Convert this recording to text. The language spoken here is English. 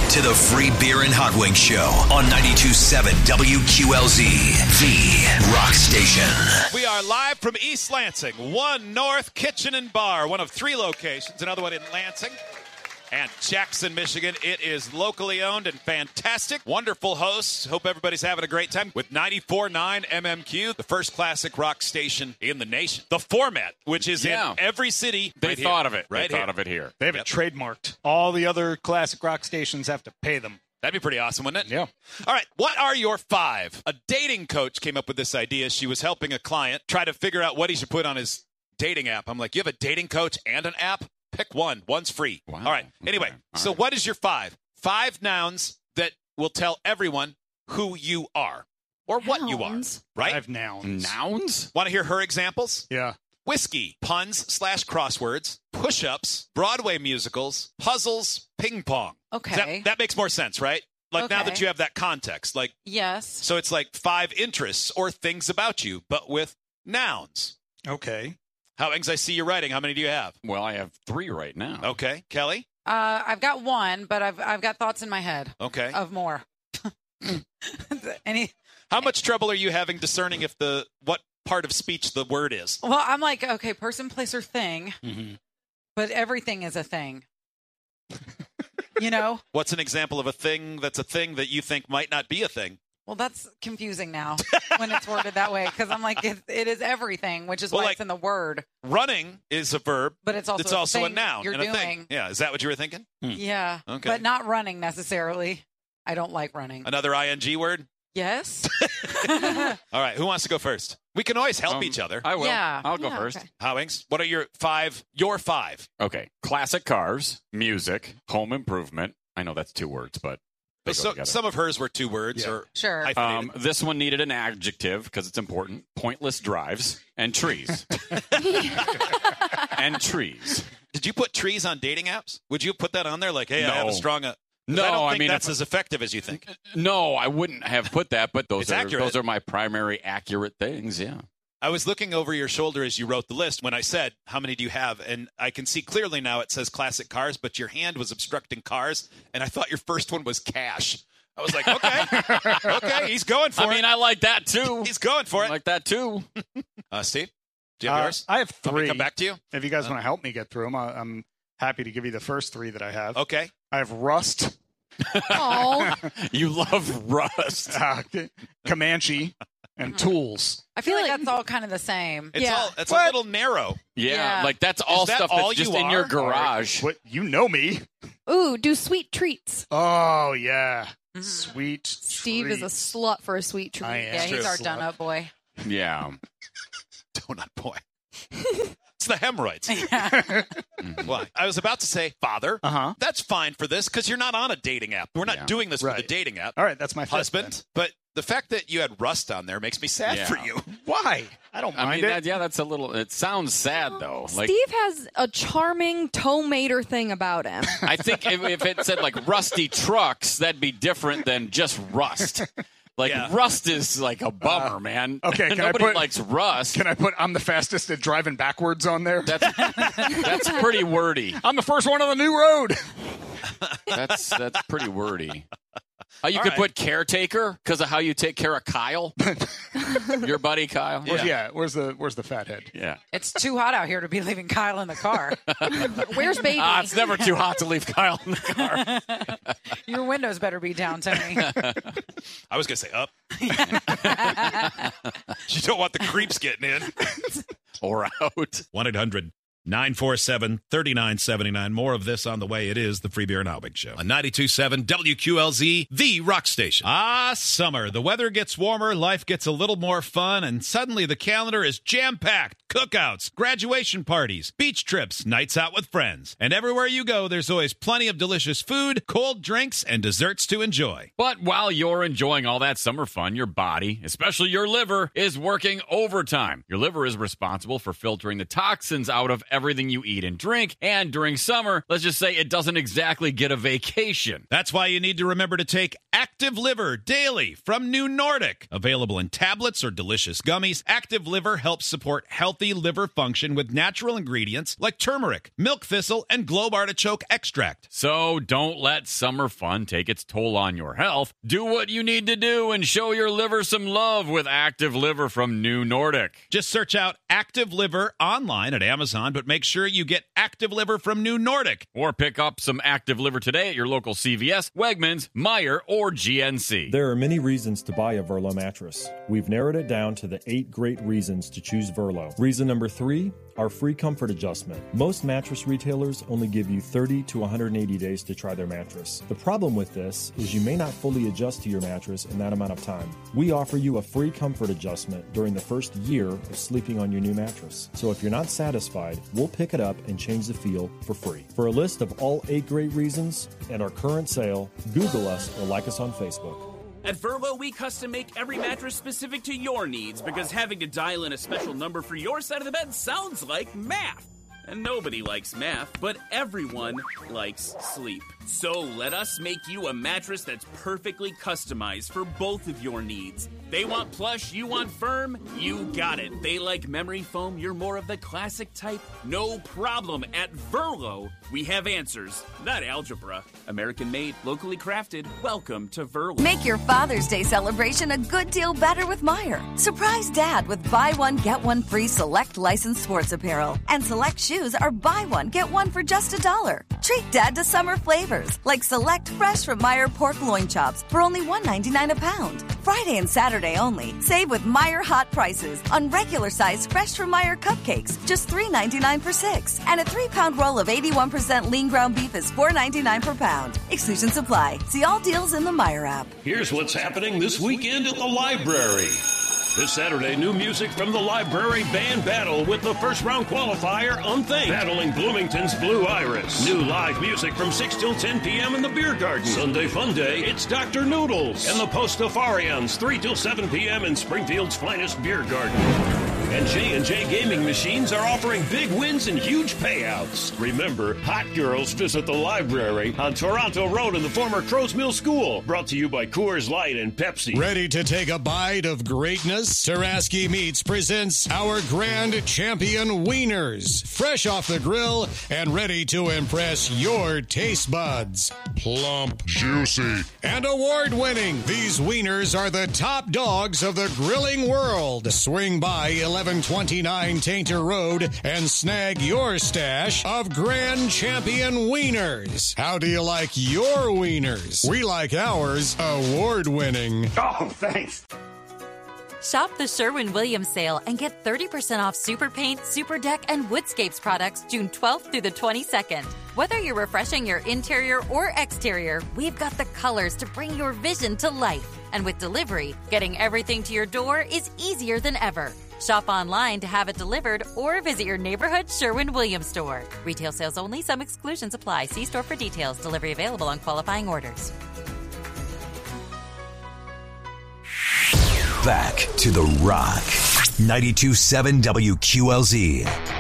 to the Free Beer and Hot Wings Show on 92.7 WQLZ, the rock station. We are live from East Lansing, One North Kitchen and Bar, one of 3 locations, another one in Lansing and Jackson, Michigan. It is locally owned and fantastic. Wonderful hosts. Hope everybody's having a great time with 94.9 MMQ, the first classic rock station in the nation. The format, which is in every city. They thought of it. Right they thought of it here. They have it trademarked. All the other classic rock stations have to pay them. That'd be pretty awesome, wouldn't it? Yeah. All right, what are your 5? A dating coach came up with this idea. She was helping a client try to figure out what he should put on his dating app. I'm like, you have a dating coach and an app? Pick one. One's free. Wow. All right. Anyway, so what is your 5? 5 nouns that will tell everyone who you are or what you are, right? 5 nouns. Nouns? Want to hear her examples? Yeah. Whiskey, puns/crosswords, push-ups, Broadway musicals, puzzles, ping pong. Okay. That makes more sense, right? Like now Okay. that you have that context. Like, Yes. so it's like 5 interests or things about you, but with nouns. Okay. Howings, I see you writing. How many do you have? Well, I have 3 right now. Okay. Kelly? I've got 1, but I've got thoughts in my head Okay. of more. Any? How much trouble are you having discerning if what part of speech the word is? Well, I'm like, okay, person, place, or thing, Mm-hmm. but everything is a thing. You know? What's an example of a thing that's a thing that you think might not be a thing? Well, that's confusing now when it's worded that way because I'm like, it is everything, which is Well, why like- it's in the word. Running is a verb, But it's also a thing noun you're and a doing. thing. Yeah, is that what you were thinking? Yeah. Okay. But not running necessarily. I don't like running. Another ing word? Yes. All right, who wants to go first? We can always help each other. I will. Yeah. I'll go Yeah, first. okay. Howings, what are your 5? Your 5. Okay. Classic cars, music, home improvement. I know that's 2 words, but they go So, together. some of hers were 2 words or Sure. hyphenated. This one needed an adjective because it's important. Pointless drives and trees. And trees. Did you put trees on dating apps? Would you put that on there? Like, hey, I have a No. strong. 'Cause No, I don't I think mean, that's if- as effective as you think. No, I wouldn't have put that, but It's accurate. those are my primary accurate things, yeah. I was looking over your shoulder as you wrote the list when I said, how many do you have? And I can see clearly now it says classic cars, but your hand was obstructing cars. And I thought your first one was cash. I was like, okay, okay, he's going for it. I like that too. He's going for I it. like that too. Steve, do you have yours? I have Want me to 3. come back to you? If you guys want to help me get through them, I'm happy to give you the first 3 that I have. Okay. I have rust, Oh, You love rust. Comanche, and tools. I feel like that's all kind of the same. It's a little narrow. Yeah, Yeah. like that's all that stuff all that's just you in your are? garage. What you know me? ooh, do sweet treats. Oh yeah, Mm-hmm. sweet. Steve is a treats. slut for a sweet treat. I am. Yeah, he's our Slut. done-up boy. Yeah. Donut boy. It's the hemorrhoids. Well, I was about to say, father, that's fine for this because you're not on a dating app. We're not Yeah. doing this with a Right. dating app. All right, that's my fifth Husband. then. But the fact that you had rust on there makes me sad Yeah. for you. Why? I don't mind I mean, it. that's a little. It sounds sad though. Like Steve has a charming tomater thing about him. I think if it said like rusty trucks, that'd be different than just rust. Like Yeah. rust is like a bummer, man. okay, can I Nobody put- likes rust. Can I put I'm the fastest at driving backwards on there? That's pretty wordy. I'm the first one on the new road. That's pretty wordy. You All could right. put caretaker because of how you take care of Kyle, your buddy Kyle. Where's the fathead? Yeah. It's too hot out here to be leaving Kyle in the car. Where's baby? It's never too hot to leave Kyle in the car. Your windows better be down, Tony. I was going to say up. You don't want the creeps getting in. Or out. 1-800-947-3979. More of this on the way. It is the Free Beer and Hot Wings Show. On 92.7 WQLZ, the rock station. Summer. The weather gets warmer, life gets a little more fun, and suddenly the calendar is jam-packed. Cookouts, graduation parties, beach trips, nights out with friends. And everywhere you go, there's always plenty of delicious food, cold drinks, and desserts to enjoy. But while you're enjoying all that summer fun, your body, especially your liver, is working overtime. Your liver is responsible for filtering the toxins out of everything you eat and drink. And during summer, let's just say it doesn't exactly get a vacation. That's why you need to remember to take Active Liver daily from New Nordic. Available in tablets or delicious gummies, Active Liver helps support healthy liver function with natural ingredients like turmeric, milk thistle, and globe artichoke extract. So don't let summer fun take its toll on your health. Do what you need to do and show your liver some love with Active Liver from New Nordic. Just search out Active Liver online at Amazon, but make sure you get Active Liver from New Nordic. Or pick up some Active Liver today at your local CVS, Wegmans, Meijer, or GNC. There are many reasons to buy a Verlo mattress. We've narrowed it down to the 8 great reasons to choose Verlo. Reason number 3, our free comfort adjustment. Most mattress retailers only give you 30 to 180 days to try their mattress. The problem with this is you may not fully adjust to your mattress in that amount of time. We offer you a free comfort adjustment during the first year of sleeping on your new mattress. So if you're not satisfied, we'll pick it up and change the feel for free. For a list of all 8 great reasons and our current sale, Google us or like us on Facebook. At Verlo, we custom make every mattress specific to your needs because having to dial in a special number for your side of the bed sounds like math. And nobody likes math, but everyone likes sleep. So let us make you a mattress that's perfectly customized for both of your needs. They want plush, you want firm, you got it. They like memory foam, you're more of the classic type. No problem. At Verlo, we have answers, not algebra. American made, locally crafted. Welcome to Verlo. Make your Father's Day celebration a good deal better with Meijer. Surprise Dad with buy one, get one free select licensed sports apparel. And select shoes are buy one, get one for just $1. Treat Dad to summer flavors like select fresh from Meijer pork loin chops for only $1.99 a pound. Friday and Saturday only. Save with Meijer hot prices on regular size fresh from Meijer cupcakes, just $3.99 for 6. And a 3-pound roll of 81% lean ground beef is $4.99 per pound. Exclusions apply. See all deals in the Meijer app. Here's what's happening this weekend at the library. This Saturday, new music from the Library Band Battle with the first-round qualifier, Unthinked, battling Bloomington's Blue Iris. New live music from 6 till 10 p.m. in the Beer Garden. Sunday Fun Day, it's Dr. Noodles and the Postafarians, 3 till 7 p.m. in Springfield's finest beer garden. And J&J Gaming Machines are offering big wins and huge payouts. Remember, hot girls visit the library on Toronto Road in the former Crow's Mill School. Brought to you by Coors Light and Pepsi. Ready to take a bite of greatness? Taraski Meats presents our Grand Champion Wieners. Fresh off the grill and ready to impress your taste buds. Plump, juicy, and award-winning. These wieners are the top dogs of the grilling world. Swing by 1129 Tainter Road and snag your stash of Grand Champion Wieners. How do you like your wieners? We like ours award-winning. Oh, thanks. Shop the Sherwin-Williams sale and get 30% off Super Paint, Super Deck, and Woodscapes products June 12th through the 22nd. Whether you're refreshing your interior or exterior, we've got the colors to bring your vision to life. And with delivery, getting everything to your door is easier than ever. Shop online to have it delivered or visit your neighborhood Sherwin-Williams store. Retail sales only. Some exclusions apply. See store for details. Delivery available on qualifying orders. Back to The Rock. 92.7 WQLZ.